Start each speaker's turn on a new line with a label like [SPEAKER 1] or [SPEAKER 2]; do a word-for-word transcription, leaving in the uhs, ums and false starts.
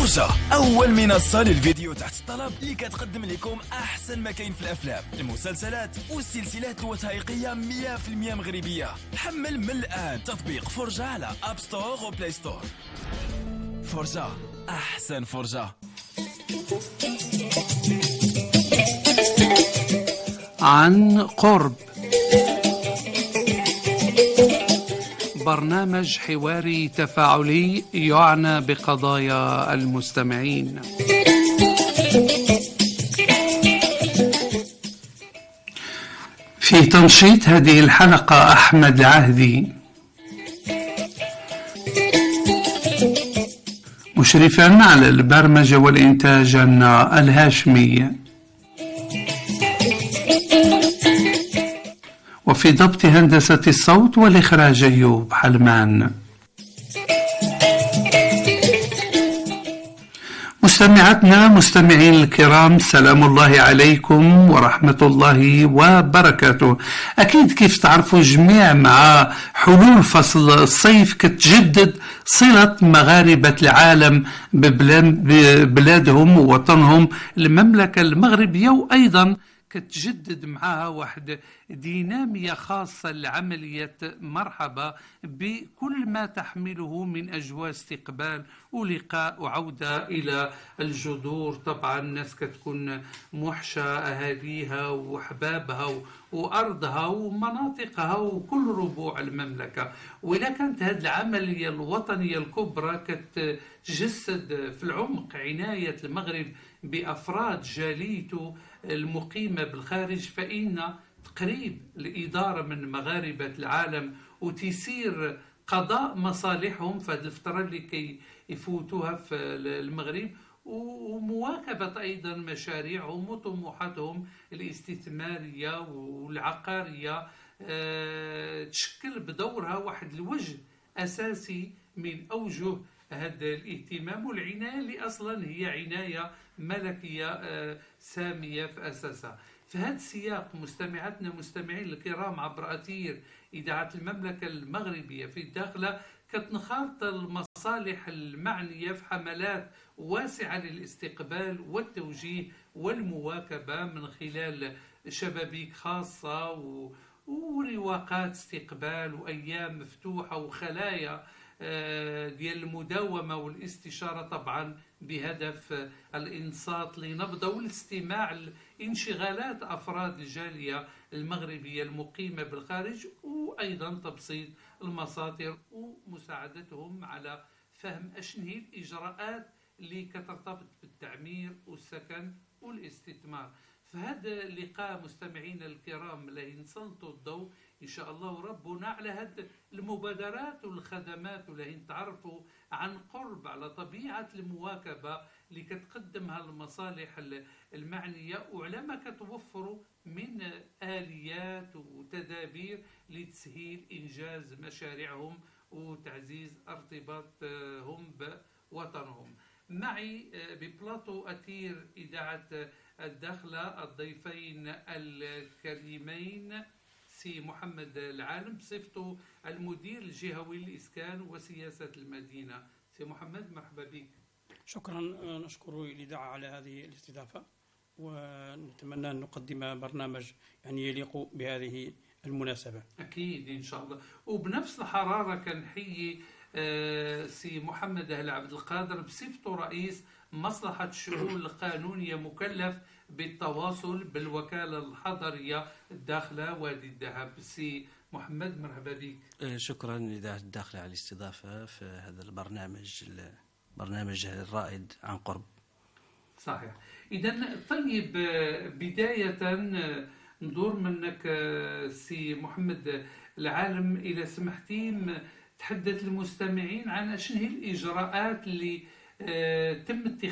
[SPEAKER 1] فرجة، أول منصة للفيديو تحت الطلب اللي كتقدم لكم أحسن ما كاين في الأفلام، المسلسلات والسلسلات الوثائقية مية بالمية مغربية. حمل من الآن تطبيق فرجة على أب ستور وبلاي ستور. فرجة، أحسن فرجة.
[SPEAKER 2] عن قرب، برنامج حواري تفاعلي يعنى بقضايا المستمعين. في تنشيط هذه الحلقة أحمد عهدي، مشرفا على البرمجة والإنتاج الهاشمي، وفي ضبط هندسة الصوت والإخراج أيوب حلمان. مستمعاتنا مستمعين الكرام، سلام الله عليكم ورحمة الله وبركاته. أكيد كيف تعرفوا جميع مع حلول فصل الصيف كتجدد صلة مغاربة العالم ببلادهم ووطنهم المملكة المغربية، وأيضا كتجدد معها واحد دينامية خاصة لعملية مرحبا بكل ما تحمله من أجواء استقبال ولقاء وعودة إلى الجذور. طبعا الناس كتكون موحشة أهاليها وأحبابها وأرضها ومناطقها وكل ربوع المملكة، وإذا كانت هذه العملية الوطنية الكبرى كتجسد في العمق عناية المغرب بأفراد جاليته المقيمة بالخارج، فإن تقريب الإدارة من مغاربة العالم وتيسير قضاء مصالحهم في هذه الفترة اللي كي يفوتوها في المغرب، ومواكبة أيضا مشاريعهم وطموحاتهم الاستثمارية والعقارية تشكل بدورها واحد الوجه أساسي من أوجه هذا الاهتمام والعناية اللي أصلا هي عناية ملكية سامية في أساسها. في هذا السياق مستمعاتنا مستمعين الكرام عبر أثير إذاعة المملكة المغربية في الداخلة كتنخرط المصالح المعنية في حملات واسعة للاستقبال والتوجيه والمواكبة من خلال شبابيك خاصة ورواقات استقبال وأيام مفتوحة وخلايا ديال المداومة والاستشارة، طبعا بهدف الإنصات لنبض والاستماع لانشغالات أفراد الجالية المغربية المقيمة بالخارج، وأيضا تبسيط المصادر ومساعدتهم على فهم أشنو هي الإجراءات اللي كترتبط بالتعمير والسكن والاستثمار. فهذا اللقاء مستمعينا الكرام اللي نسلطوا الضوء إن شاء الله ربنا على هذه المبادرات والخدمات واللي نتعرفوا عن قرب على طبيعة المواكبة اللي كتقدمها المصالح المعنية وعلى ما كتوفروا من آليات وتدابير لتسهيل إنجاز مشاريعهم وتعزيز ارتباطهم بوطنهم. معي ببلاطو أثير إذاعة الداخلة الضيفين الكريمين سي محمد العالم بصفته المدير الجهوي للإسكان وسياسة المدينة. سي محمد مرحبا بك.
[SPEAKER 3] شكرا، نشكر الإذاعة على هذه الاستضافة، ونتمنى أن نقدم برنامج يعني يليق بهذه المناسبة.
[SPEAKER 2] أكيد إن شاء الله. وبنفس الحرارة كنحيي سي محمد أهل عبد القادر بصفته رئيس مصلحة الشؤون القانونية مكلف بالتواصل بالوكالة الحضرية الداخلة وادي الذهب. سي محمد مرحبا بك.
[SPEAKER 4] شكرا لإذاعة الداخلة على الاستضافة في هذا البرنامج البرنامج الرائد عن قرب.
[SPEAKER 2] صحيح. إذن طيب، بداية ندور منك سي محمد العالم إذا سمحتي تحدث المستمعين عن أشنو هي الإجراءات اللي تم